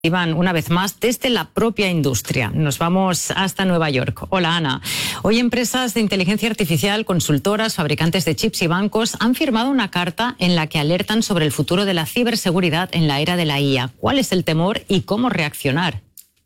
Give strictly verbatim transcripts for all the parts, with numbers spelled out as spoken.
Iban una vez más desde la propia industria. Nos vamos hasta Nueva York. Hola, Ana. Hoy empresas de inteligencia artificial, consultoras, fabricantes de chips y bancos han firmado una carta en la que alertan sobre el futuro de la ciberseguridad en la era de la I A. ¿Cuál es el temor y cómo reaccionar?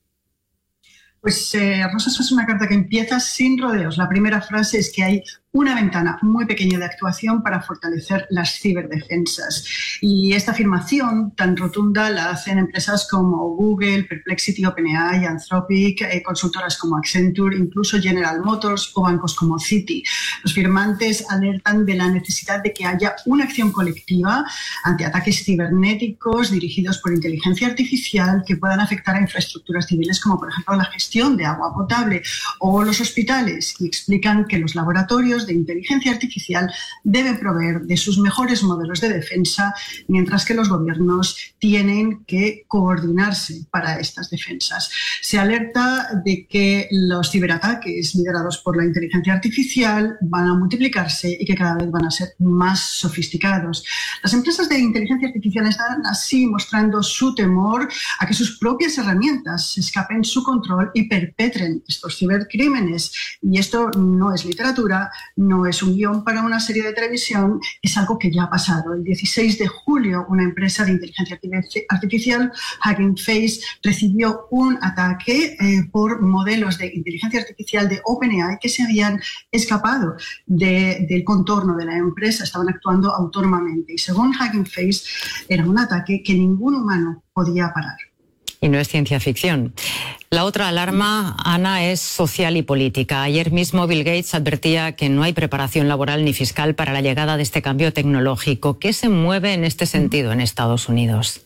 Pues eh, Rosas es una carta que empieza sin rodeos. La primera frase es que hay una ventana muy pequeña de actuación para fortalecer las ciberdefensas. Y esta afirmación tan rotunda la hacen empresas como Google, Perplexity, OpenAI, Anthropic, eh, consultoras como Accenture, incluso General Motors o bancos como Citi. Los firmantes alertan de la necesidad de que haya una acción colectiva ante ataques cibernéticos dirigidos por inteligencia artificial que puedan afectar a infraestructuras civiles como, por ejemplo, la gestión de agua potable o los hospitales. Y explican que los laboratorios de inteligencia artificial deben proveer de sus mejores modelos de defensa, mientras que los gobiernos tienen que coordinarse para estas defensas. Se alerta de que los ciberataques liderados por la inteligencia artificial van a multiplicarse y que cada vez van a ser más sofisticados. Las empresas de inteligencia artificial están así mostrando su temor a que sus propias herramientas escapen su control y perpetren estos cibercrímenes. Y esto no es literatura, no es un guión para una serie de televisión, es algo que ya ha pasado. El dieciséis de julio, una empresa de inteligencia artificial, Hugging Face, recibió un ataque eh, por modelos de inteligencia artificial de OpenAI que se habían escapado de, del contorno de la empresa, estaban actuando autónomamente. Y según Hugging Face, era un ataque que ningún humano podía parar. Y no es ciencia ficción. La otra alarma, Ana, es social y política. Ayer mismo Bill Gates advertía que no hay preparación laboral ni fiscal para la llegada de este cambio tecnológico. ¿Qué se mueve en este sentido en Estados Unidos?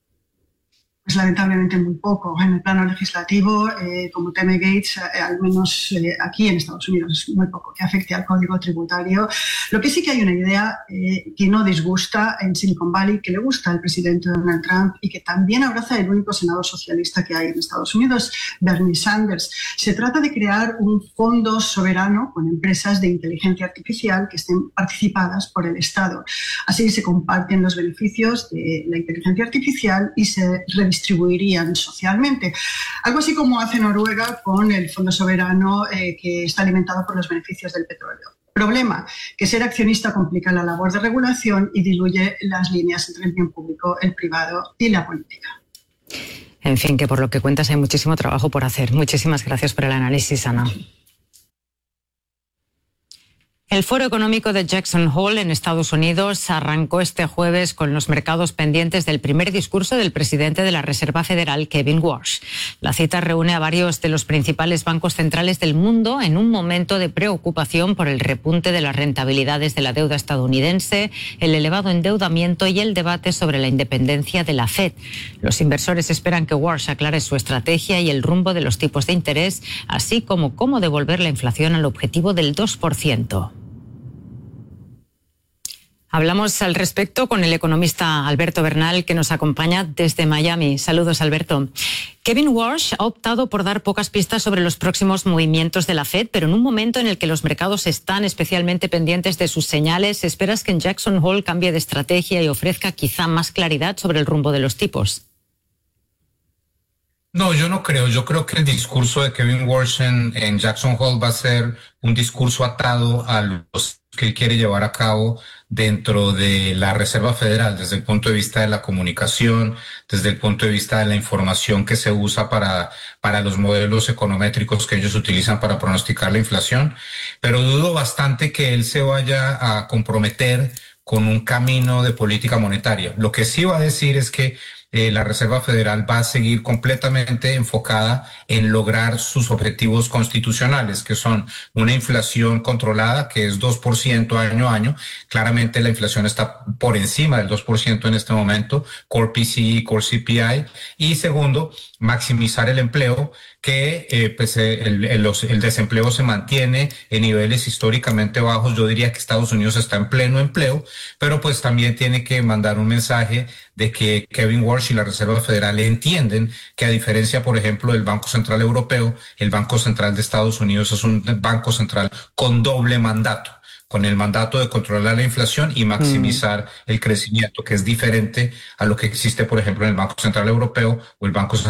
Pues lamentablemente muy poco. En el plano legislativo, eh, como teme Gates, eh, al menos eh, aquí en Estados Unidos es muy poco que afecte al código tributario. Lo que sí que hay una idea eh, que no disgusta en Silicon Valley, que le gusta al presidente Donald Trump y que también abraza el único senador socialista que hay en Estados Unidos, Bernie Sanders. Se trata de crear un fondo soberano con empresas de inteligencia artificial que estén participadas por el Estado. Así se comparten los beneficios de la inteligencia artificial y se distribuirían socialmente. Algo así como hace Noruega con el Fondo Soberano eh, que está alimentado por los beneficios del petróleo. Problema, que ser accionista complica la labor de regulación y diluye las líneas entre el bien público, el privado y la política. En fin, que por lo que cuentas hay muchísimo trabajo por hacer. Muchísimas gracias por el análisis, Ana. El Foro Económico de Jackson Hole en Estados Unidos arrancó este jueves con los mercados pendientes del primer discurso del presidente de la Reserva Federal, Kevin Warsh. La cita reúne a varios de los principales bancos centrales del mundo en un momento de preocupación por el repunte de las rentabilidades de la deuda estadounidense, el elevado endeudamiento y el debate sobre la independencia de la Fed. Los inversores esperan que Warsh aclare su estrategia y el rumbo de los tipos de interés, así como cómo devolver la inflación al objetivo del dos por ciento. Hablamos al respecto con el economista Alberto Bernal, que nos acompaña desde Miami. Saludos, Alberto. Kevin Warsh ha optado por dar pocas pistas sobre los próximos movimientos de la Fed, pero en un momento en el que los mercados están especialmente pendientes de sus señales, ¿esperas que en Jackson Hole cambie de estrategia y ofrezca quizá más claridad sobre el rumbo de los tipos? No, yo no creo. Yo creo que el discurso de Kevin Warsh en, en Jackson Hole va a ser un discurso atado a los que él quiere llevar a cabo dentro de la Reserva Federal, desde el punto de vista de la comunicación, desde el punto de vista de la información que se usa para, para los modelos econométricos que ellos utilizan para pronosticar la inflación. Pero dudo bastante que él se vaya a comprometer con un camino de política monetaria. Lo que sí va a decir es que Eh, la Reserva Federal va a seguir completamente enfocada en lograr sus objetivos constitucionales, que son una inflación controlada, que es dos por ciento año a año. Claramente la inflación está por encima del dos por ciento en este momento, Core P C E, Core C P I. Y segundo, maximizar el empleo, que eh, pues, el, el, los, el desempleo se mantiene en niveles históricamente bajos. Yo diría que Estados Unidos está en pleno empleo, pero pues también tiene que mandar un mensaje de que Kevin Warsh y la Reserva Federal entienden que, a diferencia, por ejemplo, del Banco Central Europeo, el Banco Central de Estados Unidos es un banco central con doble mandato. con el mandato de controlar la inflación y maximizar mm. el crecimiento, que es diferente a lo que existe, por ejemplo, en el Banco Central Europeo o el Banco Central